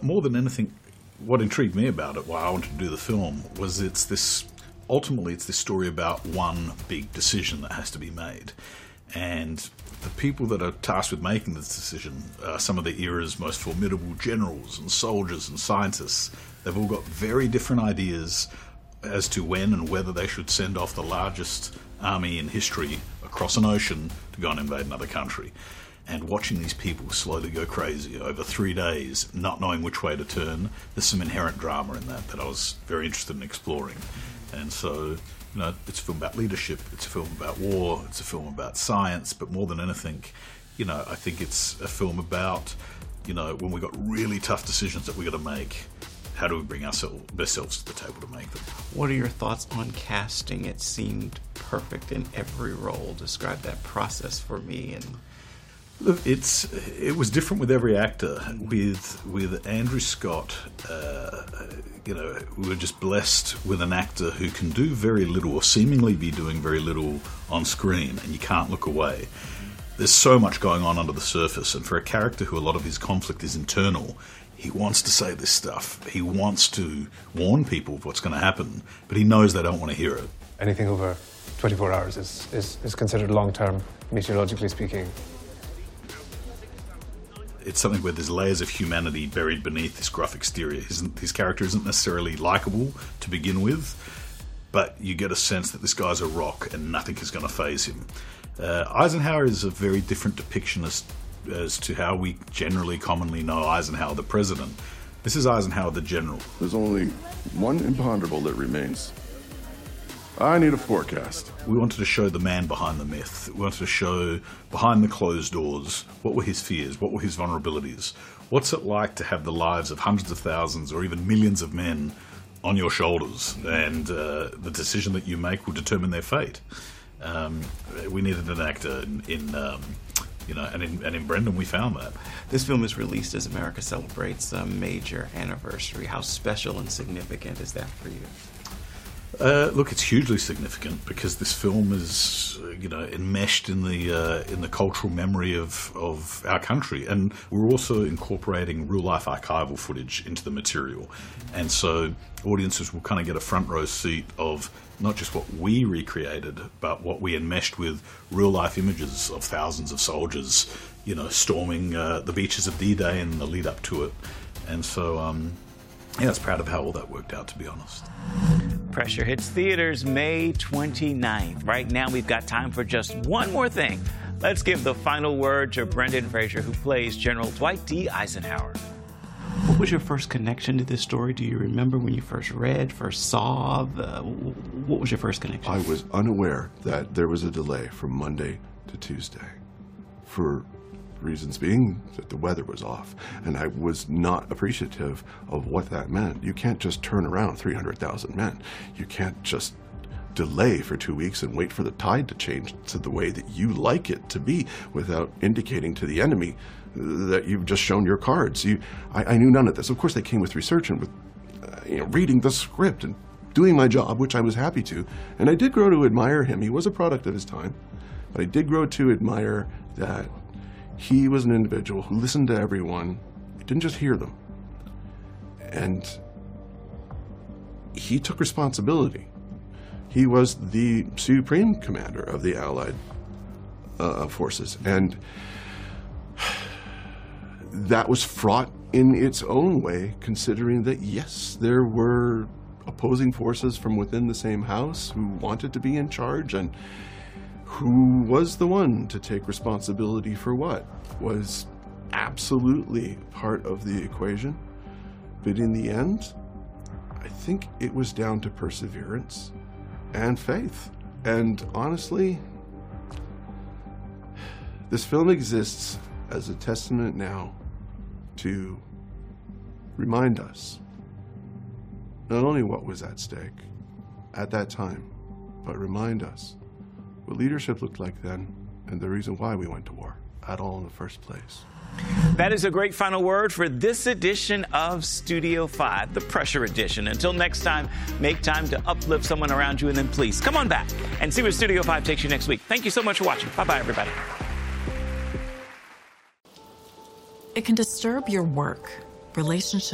more than anything, what intrigued me about it, why I wanted to do the film, was ultimately it's this story about one big decision that has to be made. And the people that are tasked with making this decision are some of the era's most formidable generals and soldiers and scientists. They've all got very different ideas as to when and whether they should send off the largest army in history across an ocean to go and invade another country. And watching these people slowly go crazy over 3 days, not knowing which way to turn, there's some inherent drama in that I was very interested in exploring. And so, it's a film about leadership, it's a film about war, it's a film about science, but more than anything, I think it's a film about, when we've got really tough decisions that we've got to make, how do we bring our best selves to the table to make them? What are your thoughts on casting? It seemed perfect in every role. Describe that process for me. And look, it was different with every actor. With Andrew Scott, we were just blessed with an actor who can do very little, or seemingly be doing very little on screen, and you can't look away. There's so much going on under the surface, and for a character who a lot of his conflict is internal, he wants to say this stuff. He wants to warn people of what's going to happen, but he knows they don't want to hear it. Anything over 24 hours is considered long-term, meteorologically speaking. It's something where there's layers of humanity buried beneath this gruff exterior. His character isn't necessarily likable to begin with, but you get a sense that this guy's a rock and nothing is going to faze him. Eisenhower is a very different depiction as to how we commonly know Eisenhower the president. This is Eisenhower the general. There's only one imponderable that remains. I need a forecast. We wanted to show the man behind the myth. We wanted to show behind the closed doors what were his fears, what were his vulnerabilities. What's it like to have the lives of hundreds of thousands or even millions of men on your shoulders, and the decision that you make will determine their fate. We needed an actor and in Brendan we found that. This film is released as America celebrates a major anniversary. How special and significant is that for you? Look, it's hugely significant because this film is, enmeshed in the cultural memory of our country, and we're also incorporating real-life archival footage into the material, and so audiences will kind of get a front row seat of not just what we recreated, but what we enmeshed with real-life images of thousands of soldiers, storming the beaches of D-Day and the lead up to it, and so I was proud of how all that worked out, to be honest. Pressure hits theaters May 29th. Right now, we've got time for just one more thing. Let's give the final word to Brendan Fraser, who plays General Dwight D. Eisenhower. What was your first connection to this story? Do you remember when you first saw what was your first connection? I was unaware that there was a delay from Monday to Tuesday, for reasons being that the weather was off, and I was not appreciative of what that meant. You can't just turn around 300,000 men. You can't just delay for 2 weeks and wait for the tide to change to the way that you like it to be without indicating to the enemy that you've just shown your cards. I knew none of this. Of course, they came with research and with reading the script and doing my job, which I was happy to. And I did grow to admire him. He was a product of his time, but I did grow to admire that he was an individual who listened to everyone, didn't just hear them. And he took responsibility. He was the supreme commander of the Allied forces. And that was fraught in its own way, considering that, yes, there were opposing forces from within the same house who wanted to be in charge, and who was the one to take responsibility for what was absolutely part of the equation. But in the end, I think it was down to perseverance and faith. And honestly, this film exists as a testament now to remind us not only what was at stake at that time, but remind us what leadership looked like then and the reason why we went to war at all in the first place. That is a great final word for this edition of Studio 5, the Pressure Edition. Until next time, make time to uplift someone around you, and then please come on back and see where Studio 5 takes you next week. Thank you so much for watching. Bye-bye, everybody. It can disturb your work, relationships,